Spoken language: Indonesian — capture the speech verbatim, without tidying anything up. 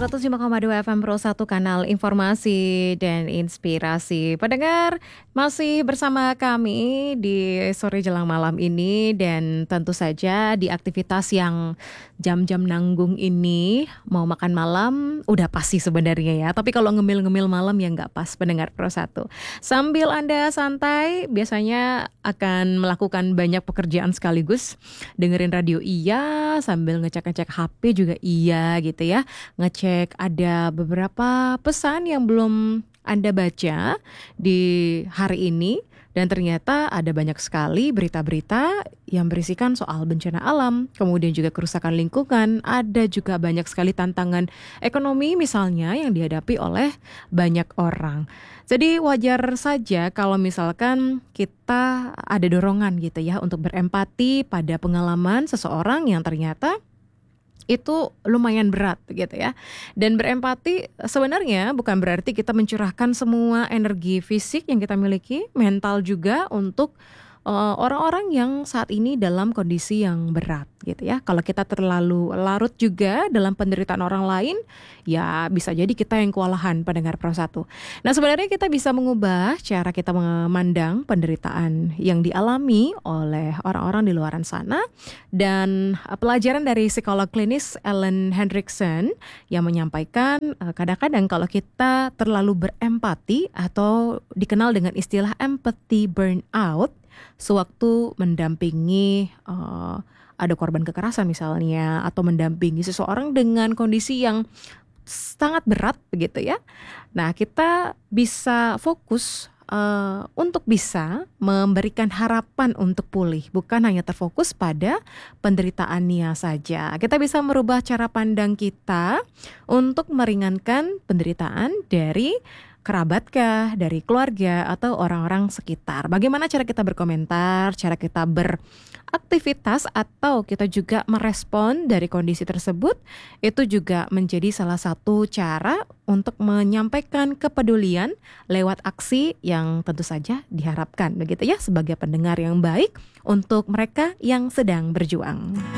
seratus lima koma dua F M Pro satu, kanal informasi dan inspirasi. Pendengar, masih bersama kami di sore jelang malam ini, dan tentu saja di aktivitas yang jam-jam nanggung ini, mau makan malam udah pasti sebenarnya ya. Tapi kalau ngemil-ngemil malam ya nggak pas, pendengar Pro satu. Sambil Anda santai, biasanya akan melakukan banyak pekerjaan sekaligus. Dengerin radio iya, sambil ngecek-ngecek H P juga iya gitu ya. Ngecek ada beberapa pesan yang belum Anda baca di hari ini, dan ternyata ada banyak sekali berita-berita yang berisikan soal bencana alam, kemudian juga kerusakan lingkungan, ada juga banyak sekali tantangan ekonomi misalnya yang dihadapi oleh banyak orang. Jadi wajar saja kalau misalkan kita ada dorongan gitu ya untuk berempati pada pengalaman seseorang yang ternyata itu lumayan berat gitu ya. Dan berempati sebenarnya bukan berarti kita mencurahkan semua energi fisik yang kita miliki, mental juga untuk uh, orang-orang yang saat ini dalam kondisi yang berat gitu ya. Kalau kita terlalu larut juga dalam penderitaan orang lain, ya bisa jadi kita yang kewalahan, pendengar Pro satu. Nah, sebenarnya kita bisa mengubah cara kita memandang penderitaan yang dialami oleh orang-orang di luaran sana. Dan uh, pelajaran dari psikolog klinis Ellen Hendrickson yang menyampaikan uh, kadang-kadang kalau kita terlalu berempati atau dikenal dengan istilah empathy burnout, sewaktu mendampingi uh, ada korban kekerasan misalnya, atau mendampingi seseorang dengan kondisi yang sangat berat begitu ya. Nah, kita bisa fokus uh, untuk bisa memberikan harapan untuk pulih, bukan hanya terfokus pada penderitaannya saja. Kita bisa merubah cara pandang kita untuk meringankan penderitaan dari kerabatkah, dari keluarga, atau orang-orang sekitar. Bagaimana cara kita berkomentar, cara kita beraktivitas, atau kita juga merespon dari kondisi tersebut, itu juga menjadi salah satu cara untuk menyampaikan kepedulian lewat aksi yang tentu saja diharapkan begitu ya, sebagai pendengar yang baik untuk mereka yang sedang berjuang.